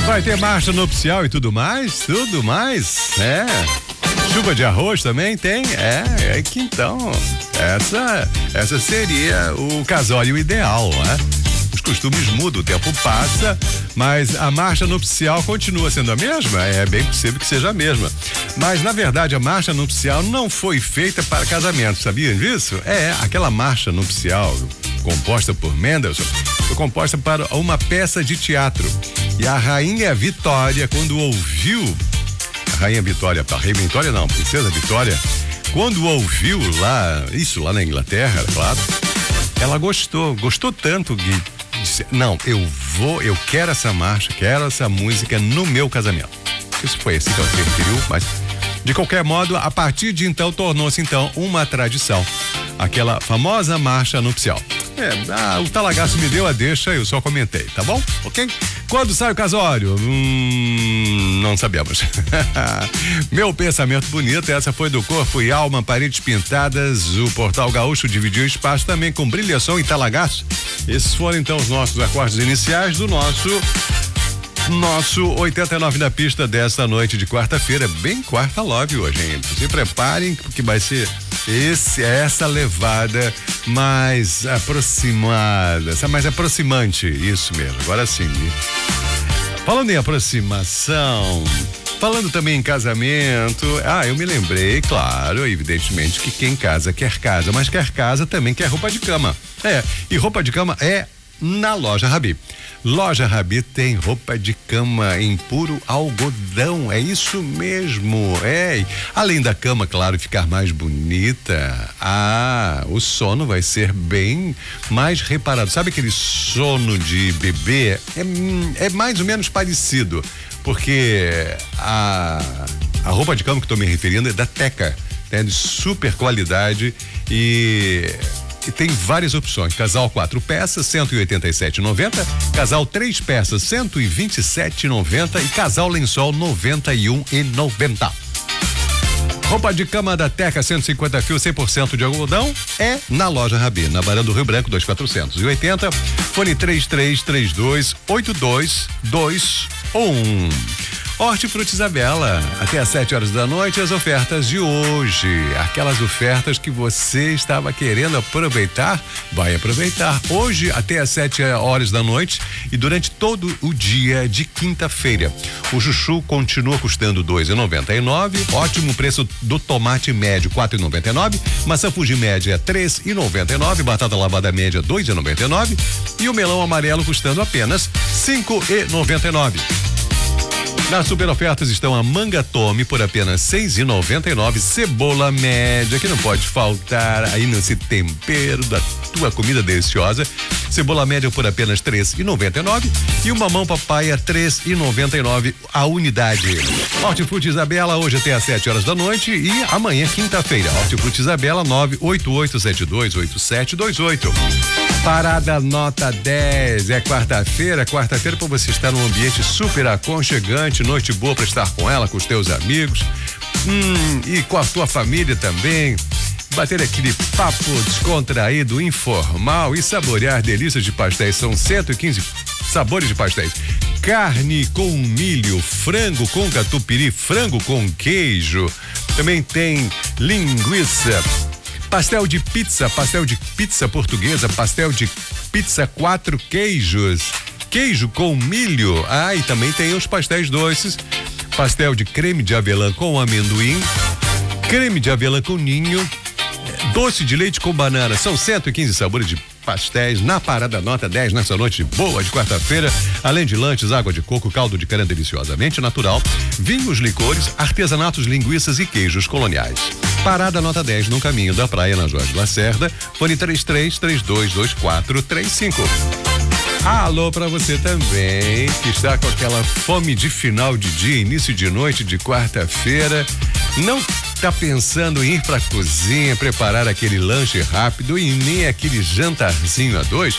Vai ter marcha nupcial e tudo mais? Tudo mais? É. Chuva de arroz também tem? É que então, essa seria o casório ideal, né? Os costumes mudam, o tempo passa, mas a marcha nupcial continua sendo a mesma? É bem possível que seja a mesma. Mas, na verdade, a marcha nupcial não foi feita para casamento, sabia disso? Aquela marcha nupcial composta por Mendelssohn foi composta para uma peça de teatro. E a Rainha Vitória, quando ouviu Rainha Vitória, Princesa Vitória, quando ouviu lá na Inglaterra, claro, ela gostou tanto que disse, não, eu quero essa marcha, quero essa música no meu casamento. Isso foi assim que ela se referiu, mas de qualquer modo, a partir de então, tornou-se então uma tradição, aquela famosa marcha nupcial. O Talagaço me deu a deixa, eu só comentei, tá bom? Ok? Quando sai o casório? Não sabemos. Meu pensamento bonito, essa foi do Corpo e Alma, Paredes Pintadas, o Portal Gaúcho dividiu espaço também com Brilhação e Talagaço. Esses foram então os nossos acordes iniciais do nosso 89 da pista dessa noite de quarta-feira, bem quarta love hoje, hein? Se preparem porque vai ser essa levada mais aproximada, essa mais aproximante, isso mesmo, agora sim. Falando em aproximação, falando também em casamento, eu me lembrei, claro, evidentemente que quem casa quer casa, mas quer casa também quer roupa de cama. E roupa de cama é na Loja Rabi. Loja Rabi tem roupa de cama em puro algodão, é isso mesmo, além da cama, claro, ficar mais bonita, o sono vai ser bem mais reparado. Sabe aquele sono de bebê? É mais ou menos parecido, porque a roupa de cama que estou me referindo é da Teca, de super qualidade e tem várias opções. Casal 4 peças, R$ 187,90. Casal 3 peças, R$ 127,90. E casal lençol, R$ 91,90. Roupa de cama da Teca, 150 fios, 100% de algodão, é na Loja Rabi, na Barão do Rio Branco, 2480. Fone 33328221. Hortifruti Isabela, até às 7 horas da noite, as ofertas de hoje. Aquelas ofertas que você estava querendo aproveitar, vai aproveitar. Hoje, até às 7 horas da noite e durante todo o dia de quinta-feira. O chuchu continua custando R$ 2,99. Ótimo preço do tomate médio, R$ 4,99. Maçã Fuji média, R$ 3,99. Batata lavada média, R$ 2,99. E o melão amarelo custando apenas R$ 5,99. Nas super ofertas estão a manga tome por apenas R$ 6,99, cebola média, que não pode faltar aí nesse tempero da tua comida deliciosa. Cebola média por apenas R$ 3,99 e o mamão papaya R$ 3,99 a unidade. Hortifruti Isabela, hoje até às 7 horas da noite e amanhã, quinta-feira. Hortifruti Isabela, 988728728. Parada nota 10, é quarta-feira para você estar num ambiente super aconchegante, noite boa para estar com ela, com os teus amigos, e com a tua família também. Bater aquele papo descontraído, informal e saborear delícias de pastéis. São 115 sabores de pastéis. Carne com milho, frango com catupiry, frango com queijo. Também tem linguiça. Pastel de pizza portuguesa, pastel de pizza 4 queijos, queijo com milho. E também tem os pastéis doces, pastel de creme de avelã com amendoim, creme de avelã com ninho, doce de leite com banana. São 115 sabores de pastéis na Parada Nota 10 nessa noite boa de quarta-feira, além de lanches, água de coco, caldo de cana deliciosamente natural, vinhos, licores, artesanatos, linguiças e queijos coloniais. Parada Nota 10 no caminho da praia na Jorge Lacerda, fone 33322435. Alô pra você também que está com aquela fome de final de dia, início de noite de quarta-feira, não tá pensando em ir pra cozinha, preparar aquele lanche rápido e nem aquele jantarzinho a dois?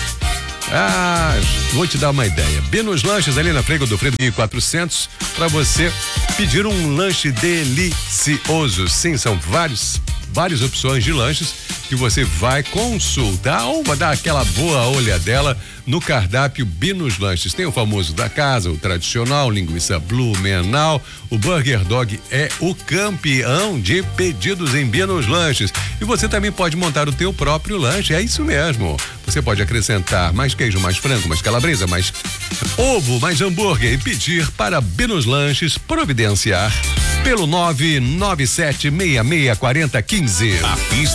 Vou te dar uma ideia. Benos Lanches, ali na Frei Godofredo 1400, para você pedir um lanche delicioso. Sim, são várias opções de lanches que você vai consultar ou vai dar aquela boa olhadela no cardápio Binus Lanches. Tem o famoso da casa, o tradicional, linguiça Blumenau. O Burger Dog é o campeão de pedidos em Binus Lanches. E você também pode montar o teu próprio lanche, é isso mesmo. Você pode acrescentar mais queijo, mais frango, mais calabresa, mais ovo, mais hambúrguer e pedir para Binus Lanches providenciar pelo 997664015.